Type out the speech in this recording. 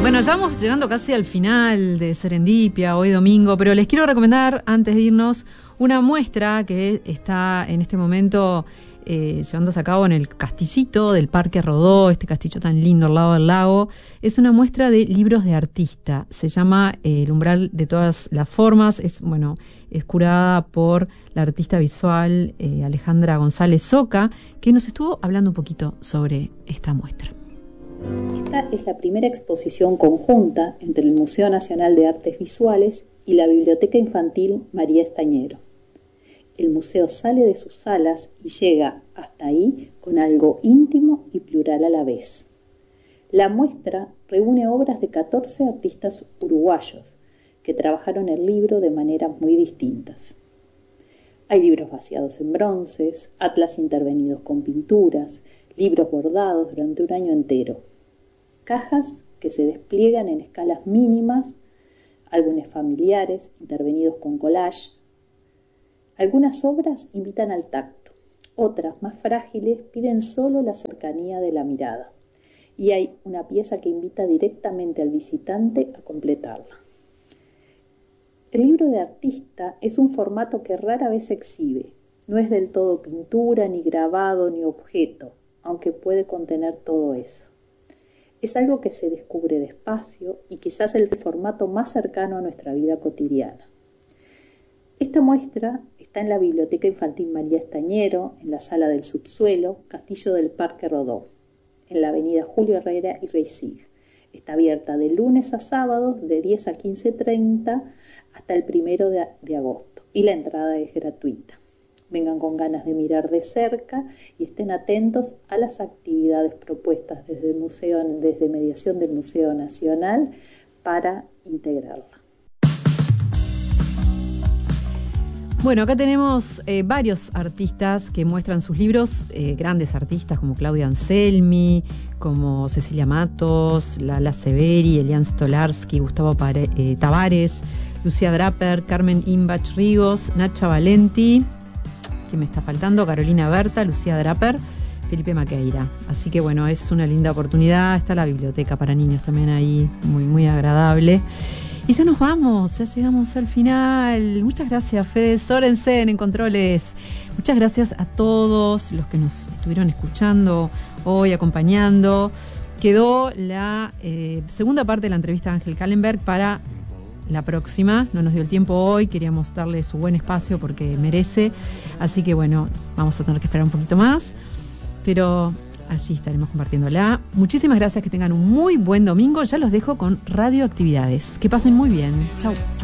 Bueno, ya vamos llegando casi al final de Serendipia, hoy domingo, pero les quiero recomendar, antes de irnos, una muestra que está en este momento llevándose a cabo en el castillito del Parque Rodó, este castillo tan lindo al lado del lago. Es una muestra de libros de artista. Se llama El umbral de todas las formas. Es curada por la artista visual Alejandra González Soca, que nos estuvo hablando un poquito sobre esta muestra. Esta es la primera exposición conjunta entre el Museo Nacional de Artes Visuales y la Biblioteca Infantil María Estañero. El museo sale de sus salas y llega hasta ahí con algo íntimo y plural a la vez. La muestra reúne obras de 14 artistas uruguayos que trabajaron el libro de maneras muy distintas. Hay libros vaciados en bronces, atlas intervenidos con pinturas, libros bordados durante un año entero, cajas que se despliegan en escalas mínimas, álbumes familiares intervenidos con collage. Algunas obras invitan al tacto, otras más frágiles piden solo la cercanía de la mirada, y hay una pieza que invita directamente al visitante a completarla. El libro de artista es un formato que rara vez se exhibe, no es del todo pintura, ni grabado, ni objeto, aunque puede contener todo eso. Es algo que se descubre despacio y quizás el formato más cercano a nuestra vida cotidiana. Esta muestra está en la Biblioteca Infantil María Estañero, en la Sala del Subsuelo, Castillo del Parque Rodó, en la avenida Julio Herrera y Reisig. Está abierta de lunes a sábados de 10 a 15:30 hasta el 1 de agosto y la entrada es gratuita. Vengan con ganas de mirar de cerca y estén atentos a las actividades propuestas desde mediación del Museo Nacional para integrarla. Bueno, acá tenemos varios artistas que muestran sus libros, grandes artistas como Claudia Anselmi, como Cecilia Matos, Lala Severi, Elian Stolarski, Gustavo Tavares, Lucía Draper, Carmen Imbach Rigos, Nacha Valenti, que me está faltando, Carolina Berta, Lucía Draper, Felipe Maqueira. Así que bueno, es una linda oportunidad. Está la biblioteca para niños también ahí, muy, muy agradable. Y ya nos vamos, ya llegamos al final. Muchas gracias, Fede Sorensen en Controles. Muchas gracias a todos los que nos estuvieron escuchando hoy, acompañando. Quedó la segunda parte de la entrevista de Ángel Kallenberg para la próxima. No nos dio el tiempo hoy, queríamos darle su buen espacio porque merece. Así que bueno, vamos a tener que esperar un poquito más. Pero allí estaremos compartiéndola. Muchísimas gracias, que tengan un muy buen domingo. Ya los dejo con Radioactividades. Que pasen muy bien. Chau.